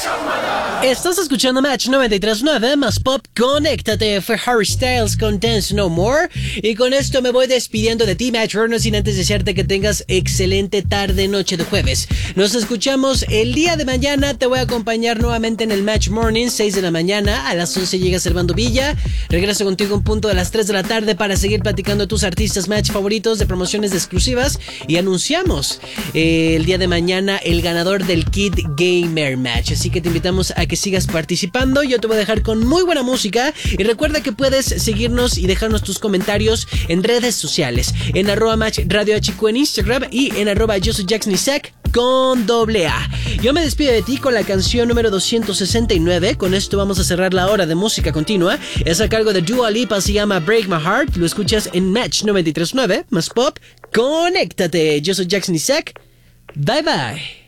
Estás escuchando Match 93.9 más Pop. Conéctate. Fue Harry Styles con Dance No More. Y con esto me voy despidiendo de ti, Matcher, no sin antes desearte que tengas excelente tarde, noche de jueves. Nos escuchamos el día de mañana. Te voy a acompañar nuevamente en el Match Morning, 6 de la mañana. A las 11 llega Servando Villa. Regreso contigo un punto de las 3 de la tarde para seguir platicando de tus artistas Match favoritos, de promociones exclusivas. Y anunciamos el día de mañana el ganador del Kid Gamer Match. Así que te invitamos a que sigas participando. Yo te voy a dejar con muy buena música y recuerda que puedes seguirnos y dejarnos tus comentarios en redes sociales, en @MatchRadioHQ en Instagram y en @YoSoyJacksNisek con AA. Yo me despido de ti con la canción número 269. Con esto vamos a cerrar la hora de música continua. Es a cargo de Dua Lipa, se llama Break My Heart. Lo escuchas en Match 93.9 más Pop. Conéctate. Yo soy Jacksnisek. Bye bye.